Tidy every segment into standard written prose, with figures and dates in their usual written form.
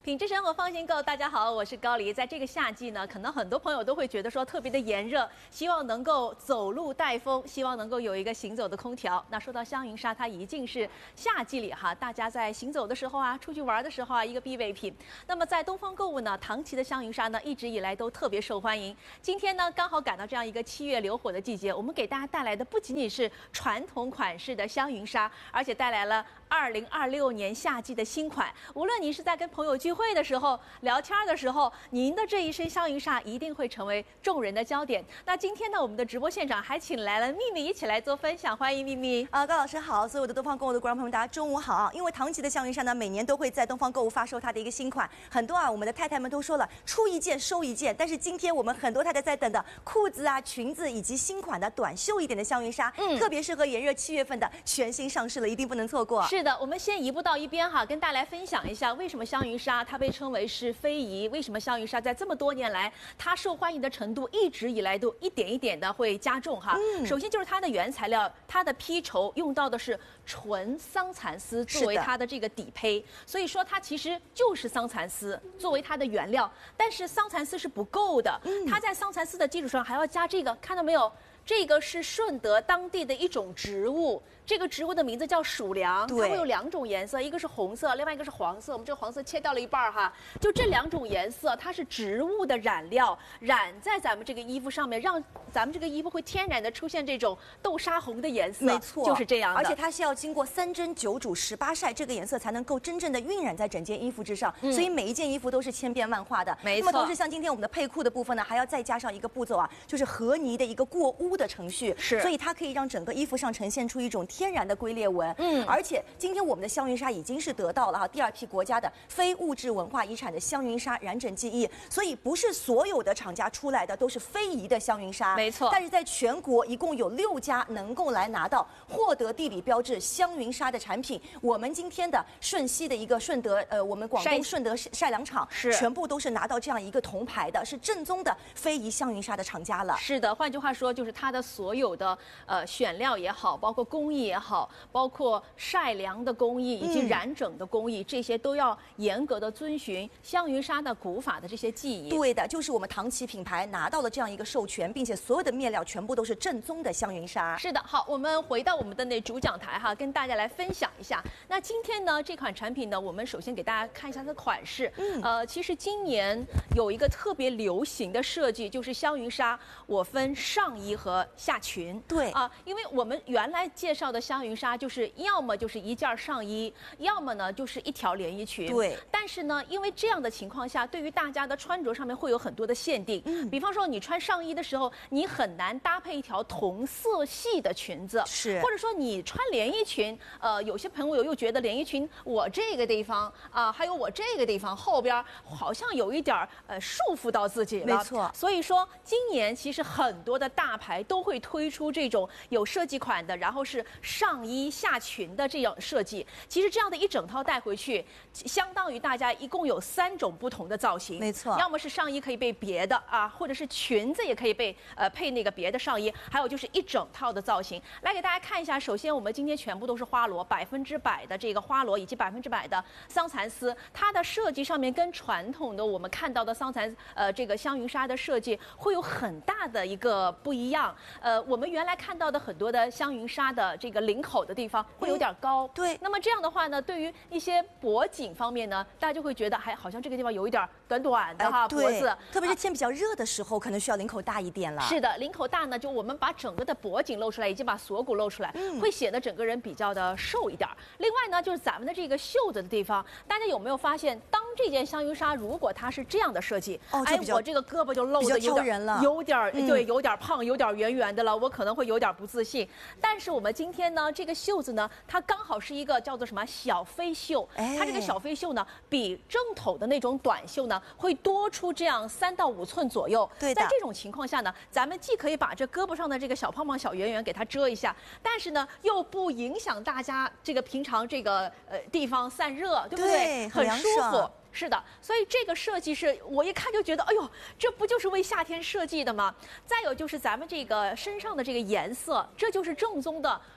品质生活放心购，大家好，我是高黎。在这个夏季呢，可能很多朋友都会觉得说特别的炎热，希望能够走路带风，希望能够有一个行走的空调。那说到香云纱，它一定是夏季里大家在行走的时候出去玩的时候一个必备品。那么在东方购物呢，唐奇的香云纱呢一直以来都特别受欢迎。今天呢刚好赶到这样一个7月流火的季节，我们给大家带来的不仅仅是传统款式的香云纱，而且带来了2026年夏季的新款。无论您是在跟朋友聚会的时候、聊天的时候，您的这一身香云纱一定会成为众人的焦点。那今天呢，我们的直播现场还请来了秘密一起来做分享，欢迎秘密。 高老师好，所有的东方购物的观众朋友们，大家中午好。因为唐奇的香云纱呢，每年都会在东方购物发售它的一个新款，很多我们的太太们都说了，出一件收一件。但是今天我们很多太太在等的裤子裙子以及新款的短袖一点的香云纱，特别适合炎热7月份的，全新上市了，一定不能错过。 是的，我们先移步到一边跟大家来分享一下为什么香云纱它被称为是非遗，为什么香云纱在这么多年来它受欢迎的程度一直以来都一点一点的会加重首先就是它的原材料，它的披绸用到的是纯桑蚕丝作为它的这个底胚，所以说它其实就是桑蚕丝作为它的原料，但是桑蚕丝是不够的，它在桑蚕丝的基础上还要加这个，看到没有？这个是顺德当地的一种植物，这个植物的名字叫蜀梁，它会有2种颜色，一个是红色，另外一个是黄色。我们这个黄色切掉了一半就这2种颜色，它是植物的染料，染在咱们这个衣服上面，让咱们这个衣服会天然的出现这种豆沙红的颜色。 没错， 就是这样的。 而且它是要经过3蒸9煮18晒，这个颜色才能够真正的晕染在整件衣服之上。所以每一件衣服都是千变万化的。 没错。 那么同时，像今天我们的配裤的部分呢，还要再加上一个步骤就是和泥的一个过污的程序，所以它可以让整个衣服上呈现出一种天然的龟裂纹。而且今天我们的香云纱已经是得到了第2批国家的非物质文化遗产的香云纱染整技艺，所以不是所有的厂家出来的都是非遗的香云纱， 没错。 但是在全国一共有6家能够来拿到获得地理标志香云纱的产品。我们今天的顺西的一个顺德我们广东顺德晒粮场全部都是拿到这样一个铜牌的，是正宗的非遗香云纱的厂家了。 是的，换句话说，就是它的所有的选料也好，包括工艺也好，包括晒粮的工艺以及染整的工艺，这些都要严格的遵循香云纱的古法的这些技艺。 对的，就是我们唐奇品牌拿到了这样一个授权，并且所有的面料全部都是正宗的香云纱。 是的，好，我们回到我们的主讲台跟大家来分享一下。那今天呢，这款产品呢，我们首先给大家看一下它的款式。其实今年有一个特别流行的设计，就是香云纱，我分上衣和下裙。 对因为我们原来介绍的香云纱就是要么就是一件上衣，要么呢就是一条连衣裙。 对。 但是呢，因为这样的情况下，对于大家的穿着上面会有很多的限定。比方说你穿上衣的时候，你很难搭配一条同色系的裙子。 是。 或者说你穿连衣裙，有些朋友又觉得连衣裙我这个地方还有我这个地方后边好像有一点束缚到自己了。 没错。 所以说今年其实很多的大牌都会推出这种有设计款的，然后是上衣下裙的这样设计。其实这样的一整套带回去，相当于大家一共有3种不同的造型。 没错。 要么是上衣可以备别的或者是裙子也可以备配那个别的上衣，还有就是一整套的造型。来给大家看一下，首先我们今天全部都是花螺，100%的这个花螺以及100%的桑蚕丝，它的设计上面跟传统的我们看到的桑蚕这个香云纱的设计会有很大的一个不一样。我们原来看到的很多的香云纱的这个领口的地方会有点高。 对。 那么这样的话呢，对于一些脖颈方面呢，大家就会觉得好像这个地方有一点短短的脖子。 特别是天比较热的时候，可能需要领口大一点了。 是的，领口大呢，就我们把整个的脖颈露出来，以及把锁骨露出来，会显得整个人比较的瘦一点。另外呢，就是咱们的这个袖子的地方，大家有没有发现，当这件香云纱如果它是这样的设计，我这个胳膊就露的有点胖，有点圆圆的了，我可能会有点不自信。但是我们今天呢，这个袖子呢，它刚好是一个叫做什么小飞袖，它这个小飞袖呢，比正统的那种短袖呢，会多出这样3到5寸左右。 对的。 在这种情况下呢，咱们既可以把这胳膊上的这个小胖胖、小圆圆给它遮一下，但是呢，又不影响大家这个平常这个地方散热，对不对？很舒服。是的，所以这个设计是我一看就觉得，哎呦，这不就是为夏天设计的吗？再有就是咱们这个身上的这个颜色，这就是正宗的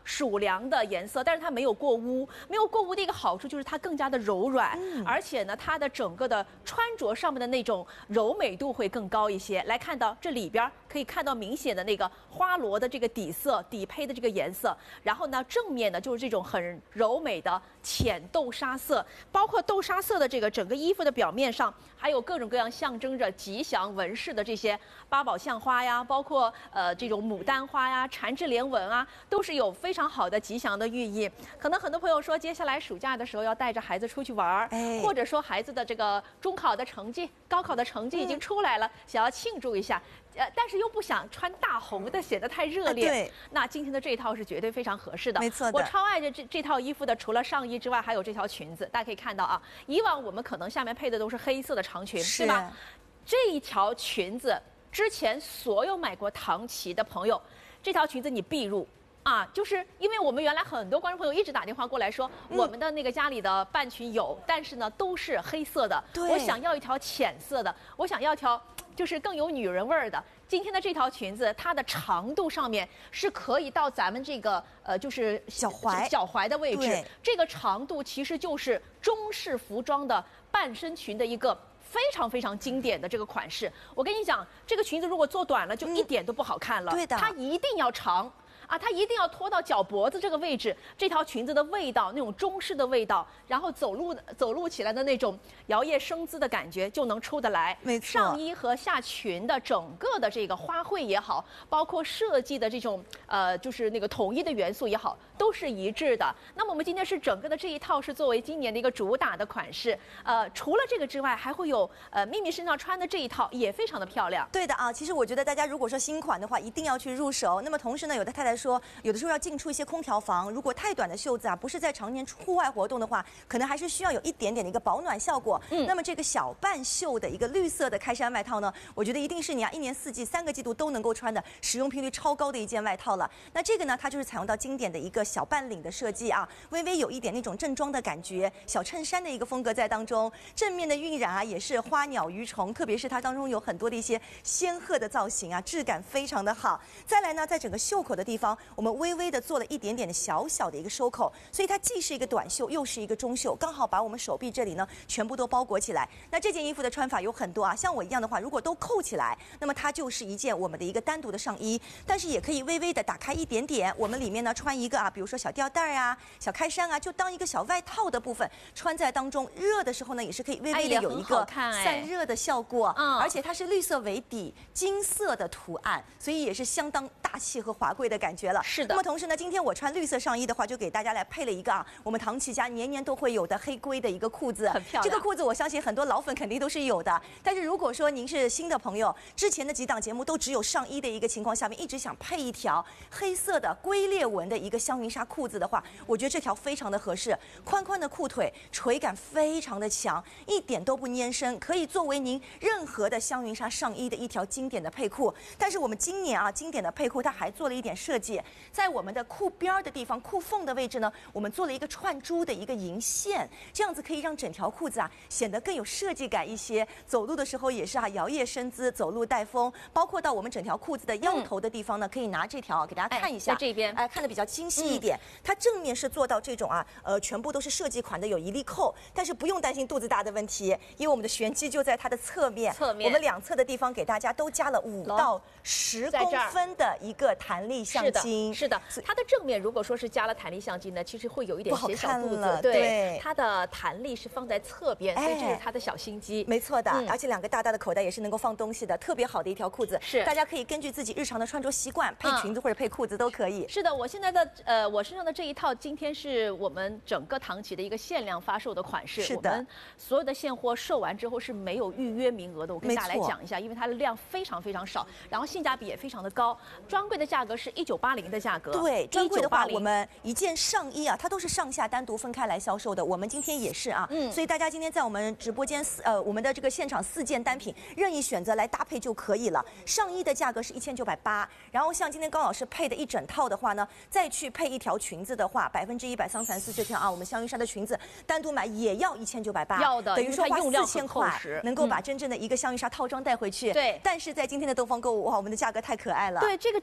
属凉的颜色，但是它没有过污。没有过污的一个好处就是它更加的柔软，而且呢，它的整个的穿着上面的那种柔美度会更高一些。来看到这里边可以看到明显的那个花罗的这个底色底配的这个颜色，然后呢，正面呢就是这种很柔美的浅豆沙色，包括豆沙色的这个整个衣服的表面上还有各种各样象征着吉祥纹饰的这些八宝相花呀，包括这种牡丹花呀、缠枝莲纹啊，都是有非常好的吉祥的寓意。可能很多朋友说，接下来暑假的时候要带着孩子出去玩，或者说孩子的这个中考的成绩、高考的成绩已经出来了，想要庆祝一下。但是又不想穿大红的，显得太热烈。 对， 那今天的这一套是绝对非常合适的。 没错的， 我超爱这套衣服的，除了上衣之外，还有这条裙子。大家可以看到啊，以往我们可能下面配的都是黑色的长裙，对吧？这一条裙子，之前所有买过唐奇的朋友，这条裙子你必入。啊，就是因为我们原来很多观众朋友一直打电话过来说，我们的那个家里的半裙有，但是呢都是黑色的。我想要一条浅色的，我想要一条就是更有女人味儿的。今天的这条裙子，它的长度上面是可以到咱们这个就是脚踝的位置。这个长度其实就是中式服装的半身裙的一个非常非常经典的这个款式。我跟你讲，这个裙子如果做短了，就一点都不好看了。对的，它一定要长。啊，它一定要拖到脚脖子这个位置，这条裙子的味道，那种中式的味道，然后走路起来的那种摇曳生姿的感觉就能出得来。 没错， 上衣和下裙的整个的这个花卉也好，包括设计的这种就是那个统一的元素也好，都是一致的。那么我们今天是整个的这一套是作为今年的一个主打的款式。除了这个之外，还会有秘密身上穿的这一套也非常的漂亮。 对的啊，其实我觉得大家如果说新款的话，一定要去入手。那么同时呢，有的太太说，有的时候要进出一些空调房，如果太短的袖子啊，不是在常年户外活动的话，可能还是需要有一点点的一个保暖效果。那么这个小半袖的一个绿色的开衫外套呢，我觉得一定是你一年四季3个季度都能够穿的，使用频率超高的一件外套了。那这个呢，它就是采用到经典的一个小半领的设计啊，微微有一点那种正装的感觉，小衬衫的一个风格在当中。正面的晕染啊，也是花鸟鱼虫，特别是它当中有很多的一些仙鹤的造型啊，质感非常的好。再来呢，在整个袖口的地方，我们微微的做了一点点的小小的一个收口，所以它既是一个短袖，又是一个中袖，刚好把我们手臂这里呢全部都包裹起来。那这件衣服的穿法有很多啊，像我一样的话，如果都扣起来，那么它就是一件我们的一个单独的上衣，但是也可以微微的打开一点点，我们里面呢穿一个比如说小吊带啊、小开衫啊，就当一个小外套的部分穿在当中，热的时候呢也是可以微微的有一个散热的效果，而且它是绿色为底，金色的图案，所以也是相当大气和华贵的感觉了。 是的。 那么同时呢，今天我穿绿色上衣的话，就给大家来配了一个我们唐奇家年年都会有的黑龟的一个裤子， 很漂亮。 这个裤子我相信很多老粉肯定都是有的，但是如果说您是新的朋友，之前的几档节目都只有上衣的一个情况下面，一直想配一条黑色的龟裂纹的一个香云纱裤子的话，我觉得这条非常的合适，宽宽的裤腿，垂感非常的强，一点都不粘身，可以作为您任何的香云纱上衣的一条经典的配裤。但是我们今年经典的配裤它还做了一点设计，在我们的裤边的地方，裤缝的位置呢，我们做了一个串珠的一个银线，这样子可以让整条裤子显得更有设计感一些，走路的时候也是摇曳身姿，走路带风。包括到我们整条裤子的腰头的地方呢，可以拿这条给大家看一下， 在这边看得比较清晰一点。它正面是做到这种全部都是设计款的，有一粒扣，但是不用担心肚子大的问题，因为我们的玄机就在它的侧面，我们两侧的地方给大家都加了5到10公分的一个弹力橡筋。 是的，它的正面如果说是加了弹力橡筋呢，其实会有一点显小肚子。对，它的弹力是放在侧边，所以这是它的小心机。 没错的，而且2个大大的口袋也是能够放东西的，特别好的一条裤子。 是， 大家可以根据自己日常的穿着习惯，配裙子或者配裤子都可以。 是的，我现在的我身上的这一套，今天是我们整个唐奇的一个限量发售的款式。 是的， 我们所有的现货售完之后是没有预约名额的。我跟大家来讲一下，因为它的量非常非常少，然后性价比也非常的高。专柜的价格是1980的价格。 对，专柜的话，我们一件上衣它都是上下单独分开来销售的。我们今天也是所以大家今天在我们直播间我们的这个现场4件单品任意选择来搭配就可以了。上衣的价格是1980，然后像今天高老师配的一整套的话呢，再去配一条裙子的话，100%桑蚕丝这条我们香云纱的裙子单独买也要1980， 要的， 等于说花 4000 块能够把真正的一个香云纱套装带回去。 对， 但是在今天的东方购物，哇，我们的价格太可爱了。 对，这个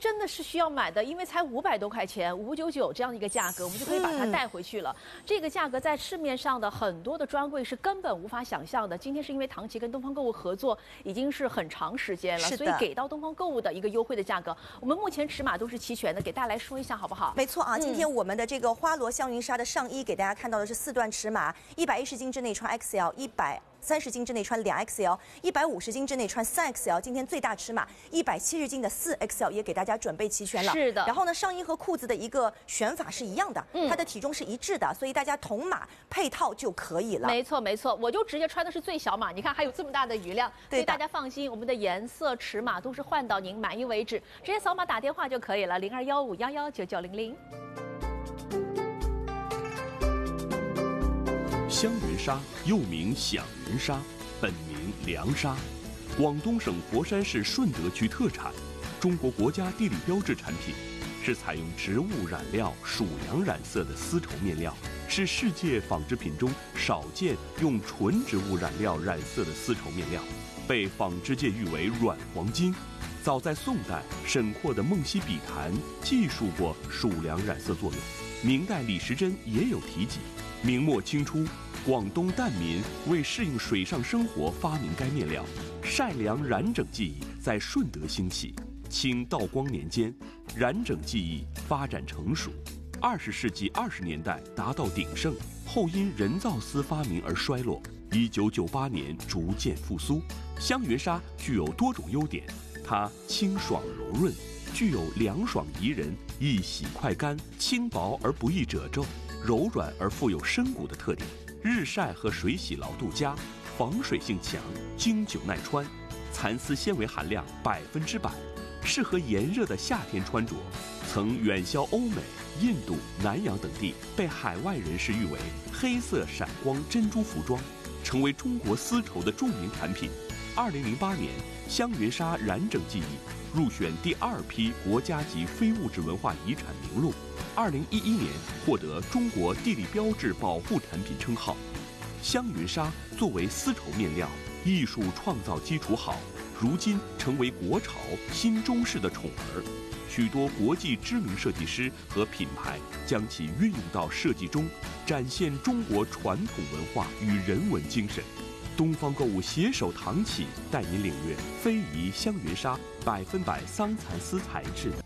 真的是需要买的，因为才500多块钱，599这样的一个价格，我们就可以把它带回去了。这个价格在市面上的很多的专柜是根本无法想象的。今天是因为唐琦跟东方购物合作已经是很长时间了，所以给到东方购物的一个优惠的价格。我们目前尺码都是齐全的，给大家来说一下好不好？ 没错啊，今天我们的这个花罗香云纱的上衣给大家看到的是4段尺码，110斤之内穿 XL，130斤之内穿2XL，150斤之内穿3XL。今天最大尺码170斤的4XL 也给大家准备齐全了。 是的。 然后呢，上衣和裤子的一个选法是一样的，它的体重是一致的，所以大家同码配套就可以了。 没错没错，我就直接穿的是最小码，你看还有这么大的余量，所以大家放心，我们的颜色尺码都是换到您满意为止，直接扫码打电话就可以了，0215119900。 香云纱又名响云纱，本名凉纱，广东省佛山市顺德区特产，中国国家地理标志产品，是采用植物染料属羊染色的丝绸面料，是世界纺织品中少见用纯植物染料染色的丝绸面料，被纺织界誉为软黄金。早在宋代，沈括的《梦溪笔谈》记述过属良染色作用，明代李时珍也有提及。明末清初，广东疍民为适应水上生活发明该面料，晒凉染整技艺在顺德兴起。清道光年间，染整技艺发展成熟，20世纪20年代达到鼎盛，后因人造丝发明而衰落。1998年逐渐复苏。香云纱具有多种优点，它清爽柔润，具有凉爽宜人、易洗快干、轻薄而不易褶皱、柔软而富有深骨的特点。日晒和水洗牢度佳，防水性强，经久耐穿，蚕丝纤维含量100%，适合炎热的夏天穿着。曾远销欧美、印度、南洋等地，被海外人士誉为黑色闪光珍珠服装，成为中国丝绸的著名产品。2008年，香云纱染整技艺入选第2批国家级非物质文化遗产名录。2011年获得中国地理标志保护产品称号。香云纱作为丝绸面料，艺术创造基础好，如今成为国潮新中式的宠儿。许多国际知名设计师和品牌将其运用到设计中，展现中国传统文化与人文精神。东方购物携手唐启，带您领略非遗香云纱100%桑蚕丝材质的